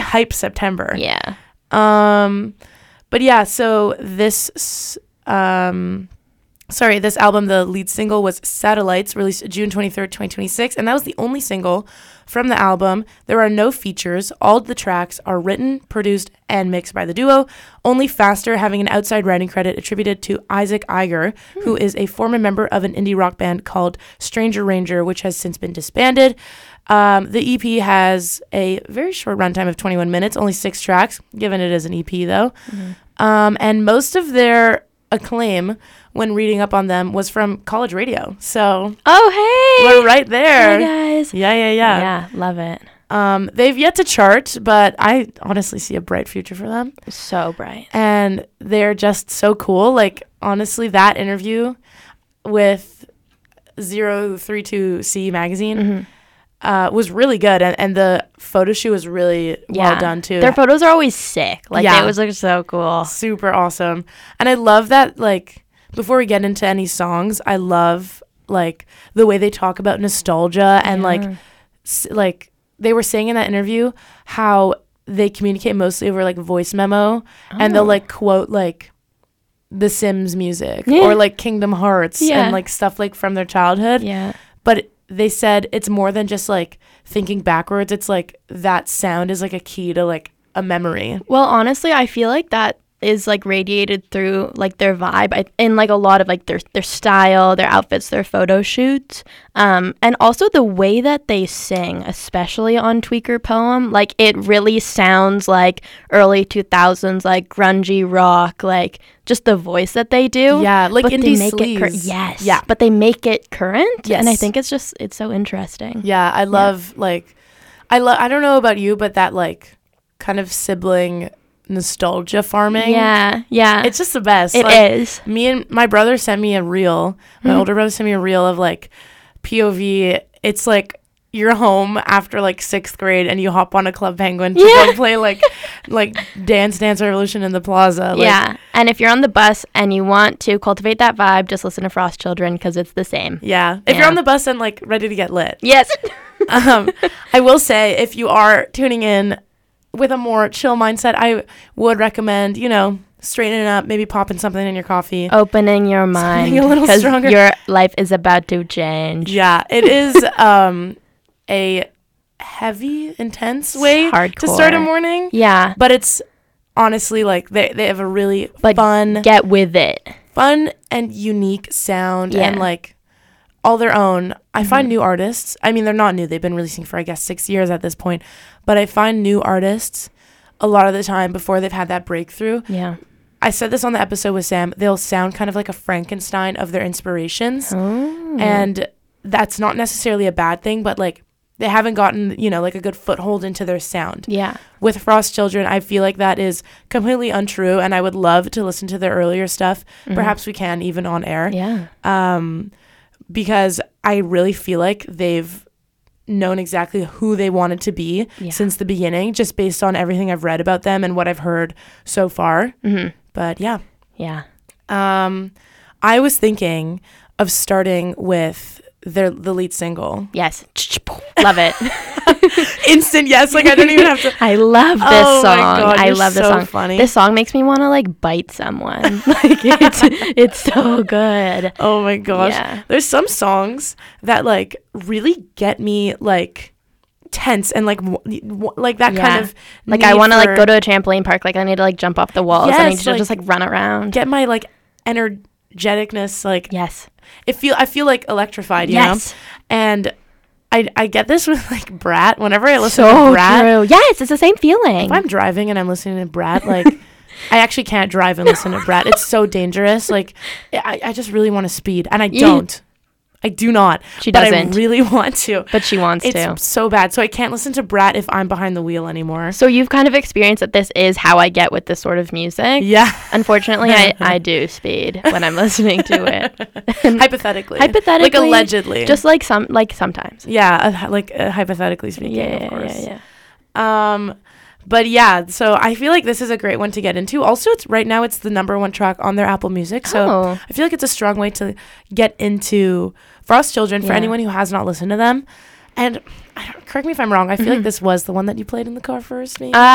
hype September. Yeah. But yeah, so this album, the lead single was Satellites, released June 23rd, 2026, and that was the only single from the album. There are no features. All of the tracks are written, produced, and mixed by the duo, only Faster having an outside writing credit attributed to Isaac Iger, who is a former member of an indie rock band called Stranger Ranger, which has since been disbanded. The EP has a very short runtime of 21 minutes, only 6 tracks, given it is an EP, though. And most of their acclaim when reading up on them was from college radio. So, we're right there. Hey, guys. Yeah. Yeah, love it. They've yet to chart, but I honestly see a bright future for them. So bright. And they're just so cool. Like, honestly, that interview with 032C magazine was really good, and the photo shoot was really well done too. Their photos are always sick. Like they always look so cool. Super awesome. And I love that, like, before we get into any songs, I love like the way they talk about nostalgia and like they were saying in that interview how they communicate mostly over like voice memo and they'll like quote like The Sims music or like Kingdom Hearts and like stuff like from their childhood. Yeah. But they said it's more than just like thinking backwards. It's like that sound is like a key to like a memory. Well, honestly, I feel like that is like radiated through like their vibe and like a lot of like their style, their outfits, their photo shoots, and also the way that they sing, especially on Tweaker Poem. Like it really sounds like early 2000s like grungy rock, like just the voice that they do. Yeah, like but indie they make sleaze. yes. Yeah, but they make it current. Yes. And I think it's so interesting. Yeah, I love like I don't know about you, but that like kind of sibling nostalgia farming. Yeah. It's just the best. It like, is. Me and my brother sent me a reel. My older brother sent me a reel of like POV. It's like you're home after like 6th grade and you hop on a Club Penguin to go play like Dance Revolution in the plaza. Like, yeah. And if you're on the bus and you want to cultivate that vibe, just listen to Frost Children because it's the same. Yeah. If you're on the bus and like ready to get lit. Yes. I will say if you are tuning in with a more chill mindset, I would recommend, straightening up, maybe popping something in your coffee. Opening your mind. Something a little stronger. Your life is about to change. Yeah, it is a heavy, intense way hardcore. To start a morning. Yeah. But it's honestly like they have a really fun. Get with it. Fun and unique sound and like all their own. I find new artists. I mean, they're not new. They've been releasing for, I guess, 6 years at this point. But I find new artists a lot of the time before they've had that breakthrough. Yeah. I said this on the episode with Sam. They'll sound kind of like a Frankenstein of their inspirations. Oh. And that's not necessarily a bad thing, but like they haven't gotten, like a good foothold into their sound. Yeah. With Frost Children, I feel like that is completely untrue. And I would love to listen to their earlier stuff. Perhaps we can even on air. Yeah. Because I really feel like they've known exactly who they wanted to be since the beginning, just based on everything I've read about them and what I've heard so far. But yeah. I was thinking of starting with the lead single. Yes. Love it. Instant yes. Like I don't even have to. I love this song. My God, I love this so song. Funny. This song makes me want to like bite someone. Like it's so good. Oh my gosh. Yeah. There's some songs that like really get me like tense and like that kind of like I want to like go to a trampoline park. Like I need to like jump off the walls. Yes, I need to just like run around. Get my like energeticness like yes. I feel like electrified, you know? And I get this with like Brat. Whenever I listen to Brat. True. Yes, it's the same feeling. If I'm driving and I'm listening to Brat, like I actually can't drive and listen to Brat. It's so dangerous. Like I just really want to speed and I don't. I do not. She but doesn't. I really want to. But she wants to. It's so bad. So I can't listen to Brat if I'm behind the wheel anymore. So you've kind of experienced that this is how I get with this sort of music. Yeah. Unfortunately, I do speed when I'm listening to it. Hypothetically. Hypothetically. Like allegedly. Just like sometimes. Yeah. Hypothetically speaking, Yeah, of course. Yeah. But yeah, so I feel like this is a great one to get into. Also, it's the number 1 track on their Apple Music. So I feel like it's a strong way to get into Frost Children for anyone who has not listened to them. And correct me if I'm wrong. I feel like this was the one that you played in the car first, maybe.